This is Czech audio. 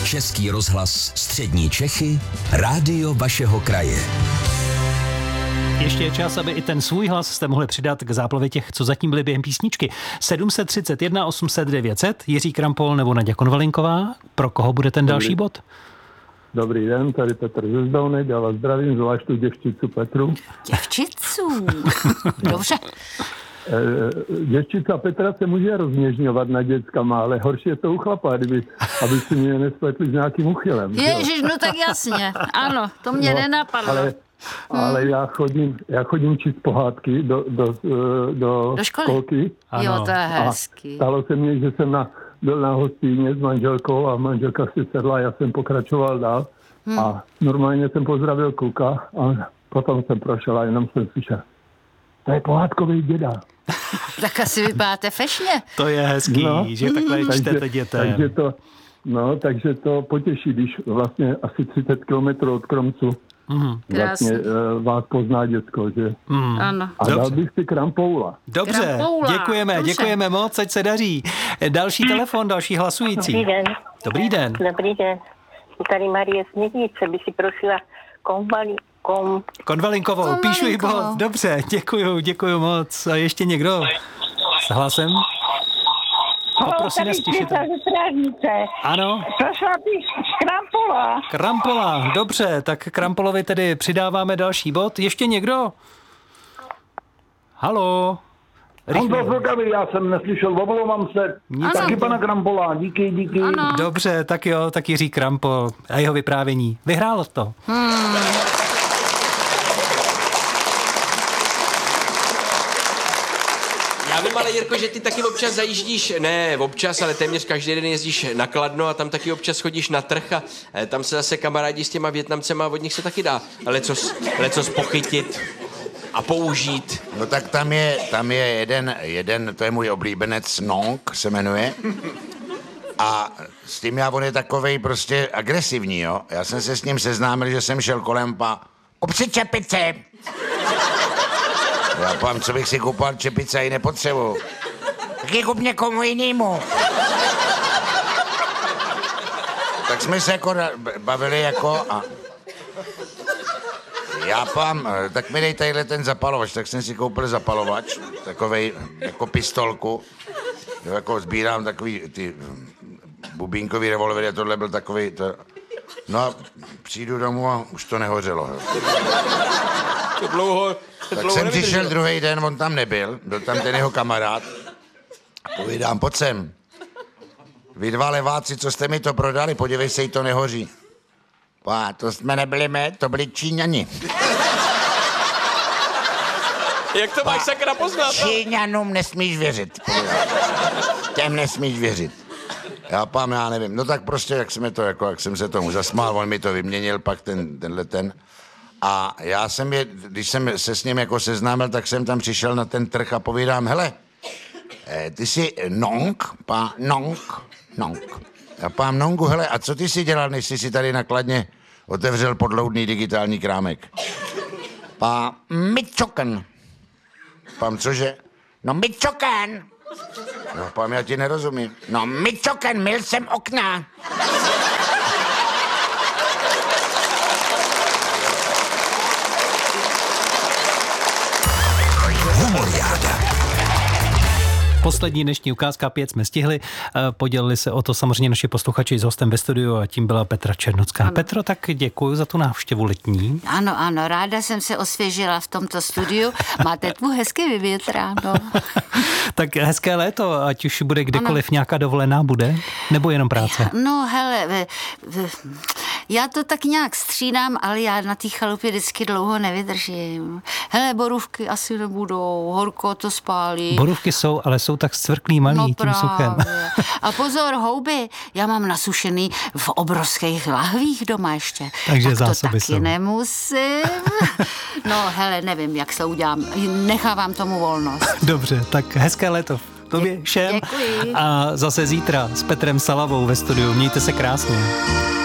Český rozhlas Střední Čechy, rádio vašeho kraje. Ještě je čas, aby i ten svůj hlas jste mohli přidat k záplavě těch, co zatím byli během písničky. 731 800 900, Jiří Krampol nebo Naďa Konvalinková. Pro koho bude ten další bod? Dobrý den, tady Petr ze Zdovny, já vás zdravím, zvlášť tu děvčicu Petru. Děvčicu, dobře. Děvčica Petra se může rozněžňovat na dětskama, ale horší je to u chlapa, aby si mě nespletli s nějakým uchylem. Ježiš, no tak jasně, ano, to mě nenapadlo. Ale já chodím číst pohádky do školky. Jo, to je hezký. A stalo se mně, že jsem byl na hostíně s manželkou a manželka si sedla, já jsem pokračoval dál a normálně jsem pozdravil kluka a potom jsem prošel a jenom jsem slyšel. To je pohádkový děda. Tak asi vypadáte fešně. To je hezký, že takhle čtete dětem. Takže to potěší, když vlastně asi 30 kilometrů od Kromcu vlastně vás pozná děcko, že? Ano. A dal bych si Krampoula. Dobře, Krampoula. děkujeme moc, ať se daří. Další telefon, další hlasující. Dobrý den. Dobrý den. Dobrý den. Tady Marie Snědnice by si prosila Konvalinkovou, píšu jí bod. Dobře, děkuju moc. A ještě někdo s hlasem? Poprosím stišit. Ano. Prosila bych Krampola, dobře, tak Krampolovi tedy přidáváme další bod. Ještě někdo? Haló? Já jsem neslyšel, omlouvám se. Taky pana Krampola, díky. Ano. Dobře, tak jo, tak Jiří Krampol a jeho vyprávění. Vyhrálo to. Já vím, ale Jirko, že ty taky občas zajíždíš, ne občas, ale téměř každý den jezdíš na Kladno a tam taky občas chodíš na trh a tam se zase kamarádi s těma Vietnamcema a od nich se taky dá lecos pochytit a použít. No tak tam je jeden, to je můj oblíbenec, Nong se jmenuje. A s tím on je takovej prostě agresivní, jo. Já jsem se s ním seznámil, že jsem šel kolem upři čepice. Já pám, co bych si koupal čepice, ji nepotřebuju. Tak ji kup někomu jinému. Tak jsme se jako bavili jako a já pám, tak mi dej tadyhle ten zapalovač, tak jsem si koupil zapalovač, takovej jako pistolku. Jo, jako sbírám takový ty bubínkový revolvery a tohle byl takový. No a přijdu domů a už to nehořelo. Jo. Tak jsem přišel druhý den, on tam nebyl, byl tam ten jeho kamarád. A povídám, pojď sem. Vy dva leváci, co jste mi to prodali, podívej se, jí to nehoří. To jsme nebyli my, to byli Číňani. Jak to máš sakra poznat? Číňanům nesmíš věřit. Těm nesmíš věřit. Já nevím. No tak prostě, jak jsem se tomu zasmál, on mi to vyměnil, pak ten. A já jsem když jsem se s ním jako seznámil, tak jsem tam přišel na ten trh a povídám, hele, ty jsi Nong. Já pám Nongu, hele, a co ty jsi dělal, než jsi si tady na Kladně otevřel podloudný digitální krámek? Michoken. Pám, cože? No Michoken. No pám, já ti nerozumím. No Michoken, myl jsem okna. Poslední dnešní ukázka 5 jsme stihli. Podělili se o to samozřejmě naši posluchači s hostem ve studiu a tím byla Petra Černocká. Ano. Petro, tak děkuji za tu návštěvu letní. Ano, ráda jsem se osvěžila v tomto studiu. Máte tu hezky vyvětráno. Tak hezké léto, ať už bude kdekoliv nějaká dovolená bude, nebo jenom práce? No hele, já to tak nějak střídám, ale já na té chalupě vždycky dlouho nevydržím. Hele, borůvky asi nebudou, horko to spálí. Borůvky jsou, ale jsou tak zcvrklý malý tím suchem. A pozor, houby, já mám nasušený v obrovských lahvích doma ještě. Takže tak zásoby to taky jsou. Nemusím. No hele, nevím, jak se udělám. Nechávám tomu volnost. Dobře, tak hezké léto. Tobě všem. Děkuji. A zase zítra s Petrem Salavou ve studiu. Mějte se krásně.